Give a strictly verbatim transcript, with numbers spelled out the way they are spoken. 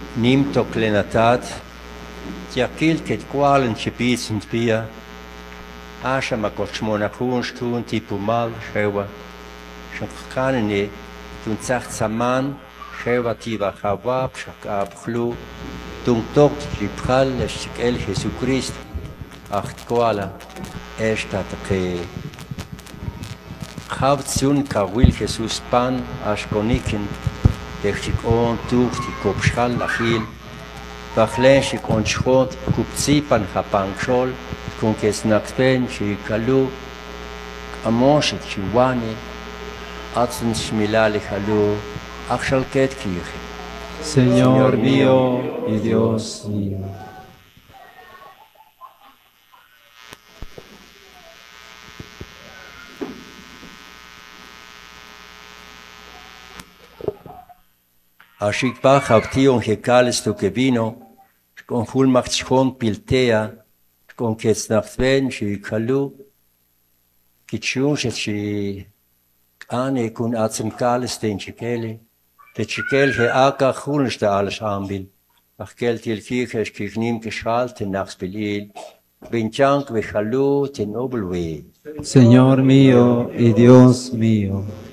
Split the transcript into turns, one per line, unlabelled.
nim to klenatat, tiakil ket qualen chipitsent bia, asha ma kochmona kunstun tipu mal, shewa, shakhanene, tun zacht saman, shewa tiva chavab, shakab chlu, tun tok jibchal, eshikel Jesucrist, acht koala, esta te Havtsun kawil Jesus pan, ashkonikin, techikon tuch die kopschal lachil, bachlenschik on schot, kupzipan hapankschol, kunkes nakpen, shikalu, amonshik chiwani, atzen shmilali halu, achshalket kirche.
Señor mío y Dios mío.
Ashikbach habtion hekales tu kevino, con fulmacht schon piltea, con kets nachtven, shikalu, kitschun, shi ane kun atzem kales den chikeli, de chikel he aka chunste alles anbil, ach geld il kirche kirchnim geschalt in nachspilil, vinchank vechalu ten obelwe.
Señor mío y Dios mío.